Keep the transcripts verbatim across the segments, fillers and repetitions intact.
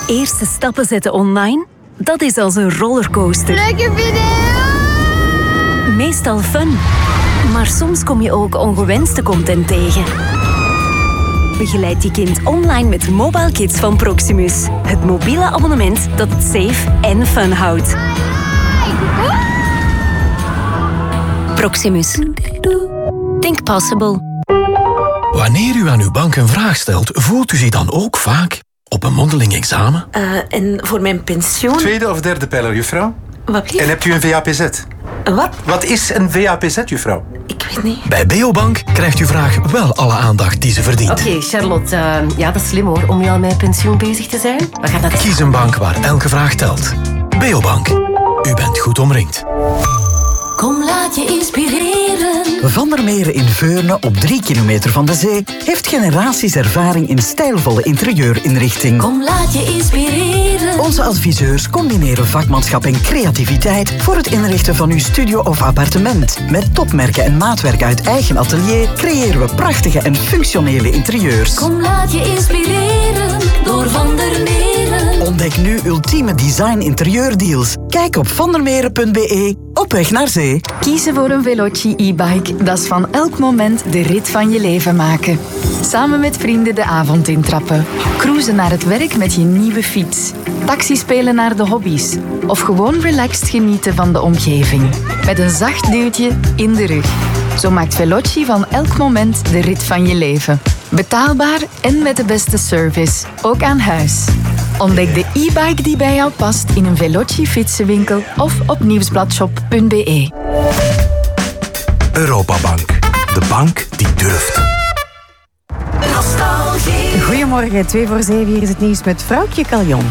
Eerste stappen zetten online? Dat is als een rollercoaster. Leuke video! Meestal fun. Maar soms kom je ook ongewenste content tegen. Begeleid je kind online met Mobile Kids van Proximus. Het mobiele abonnement dat het safe en fun houdt. Proximus. Think possible. Wanneer u aan uw bank een vraag stelt, voelt u zich dan ook vaak op een mondeling examen? Uh, en voor mijn pensioen... Tweede of derde pijler, juffrouw? Wat lief? En hebt u een V A P Z? Wat? Wat is een V A P Z, juffrouw? Ik weet niet. Bij Beobank krijgt uw vraag wel alle aandacht die ze verdient. Oké, okay, Charlotte. Uh, ja, dat is slim hoor, om nu al met pensioen bezig te zijn. We gaan dat... Kies een bank waar elke vraag telt. Beobank. U bent goed omringd. Kom, laat je inspireren. Van der Meren in Veurne, op drie kilometer van de zee, heeft generaties ervaring in stijlvolle interieurinrichting. Kom, laat je inspireren. Onze adviseurs combineren vakmanschap en creativiteit voor het inrichten van uw studio of appartement. Met topmerken en maatwerk uit eigen atelier creëren we prachtige en functionele interieurs. Kom, laat je inspireren door Van der Meren. Ontdek nu ultieme design interieurdeals. Kijk op vandermeren punt b e. Op weg naar zee. Kiezen voor een Veloci e-bike, dat is van elk moment de rit van je leven maken. Samen met vrienden de avond intrappen. Cruisen naar het werk met je nieuwe fiets. Taxi spelen naar de hobby's. Of gewoon relaxed genieten van de omgeving. Met een zacht duwtje in de rug. Zo maakt Veloci van elk moment de rit van je leven. Betaalbaar en met de beste service. Ook aan huis. Ontdek de e-bike die bij jou past in een Veloci fietsenwinkel of op nieuwsbladshop punt b e. Europabank. De bank die durft. Nostalgie. Goedemorgen, twee voor zeven. Hier is het nieuws met Vrouwtje Caljon.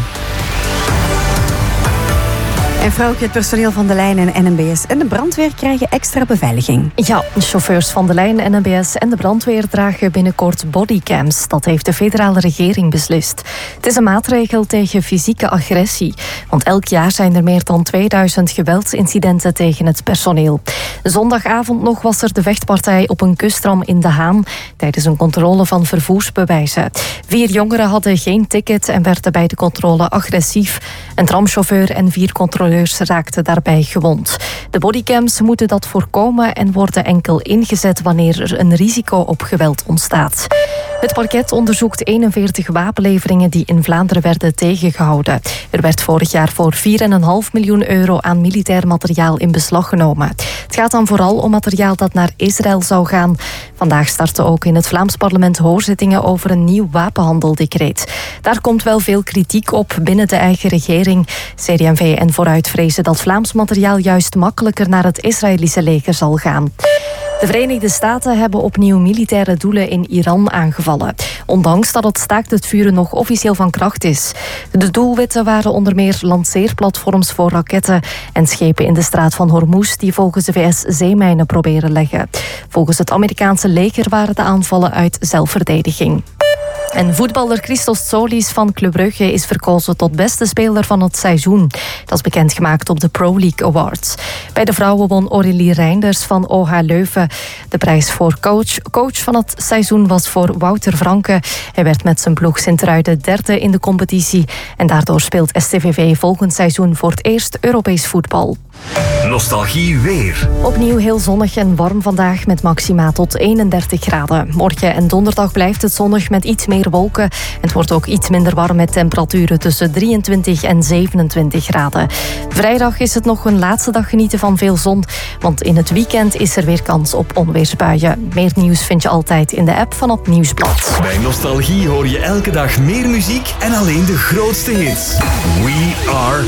En Vrouwtje, het personeel van de lijn en N M B S en de brandweer krijgen extra beveiliging. Ja, de chauffeurs van de lijn, N M B S en de brandweer dragen binnenkort bodycams. Dat heeft de federale regering beslist. Het is een maatregel tegen fysieke agressie. Want elk jaar zijn er meer dan tweeduizend geweldsincidenten tegen het personeel. Zondagavond nog was er de vechtpartij op een kustram in De Haan tijdens een controle van vervoersbewijzen. Vier jongeren hadden geen ticket en werden bij de controle agressief. Een tramchauffeur en vier controleurs raakten daarbij gewond. De bodycams moeten dat voorkomen en worden enkel ingezet wanneer er een risico op geweld ontstaat. Het parket onderzoekt eenenveertig wapenleveringen die in Vlaanderen werden tegengehouden. Er werd vorig jaar voor vier komma vijf miljoen euro aan militair materiaal in beslag genomen. Het gaat dan vooral om materiaal dat naar Israël zou gaan. Vandaag starten ook in het Vlaams parlement hoorzittingen over een nieuw wapenhandeldecreet. Daar komt wel veel kritiek op binnen de eigen regering. C D en V en Vooruit vrezen dat Vlaams materiaal juist makkelijker naar het Israëlische leger zal gaan. De Verenigde Staten hebben opnieuw militaire doelen in Iran aangevallen. Ondanks dat het staakt het vuren nog officieel van kracht is. De doelwitten waren onder meer lanceerplatforms voor raketten en schepen in de straat van Hormuz die volgens de V S zeemijnen proberen leggen. Volgens het Amerikaanse leger waren de aanvallen uit zelfverdediging. En voetballer Christos Solis van Club Brugge is verkozen tot beste speler van het seizoen. Dat is bekendgemaakt op de Pro League Awards. Bij de vrouwen won Aurélie Reinders van O H Leuven. De prijs voor coach. Coach van het seizoen was voor Wouter Franke. Hij werd met zijn ploeg Sint-Truiden derde in de competitie. En daardoor speelt S T V V volgend seizoen voor het eerst Europees voetbal. Nostalgie weer. Opnieuw heel zonnig en warm vandaag met maxima tot eenendertig graden. Morgen en donderdag blijft het zonnig met iets meer wolken. Het wordt ook iets minder warm met temperaturen tussen drieëntwintig en zevenentwintig graden. Vrijdag is het nog een laatste dag genieten van veel zon. Want in het weekend is er weer kans op onweersbuien. Meer nieuws vind je altijd in de app van het Nieuwsblad. Bij Nostalgie hoor je elke dag meer muziek en alleen de grootste hits. We are...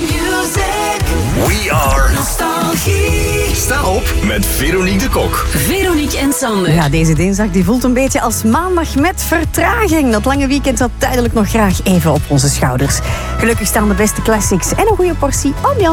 We are... Nostalgie. Sta op met Veronique de Kok. Veronique en Sander. Ja, deze dinsdag die voelt een beetje als maandag met vertraging. Dat lange weekend zat tijdelijk nog graag even op onze schouders. Gelukkig staan de beste classics en een goede portie ambiance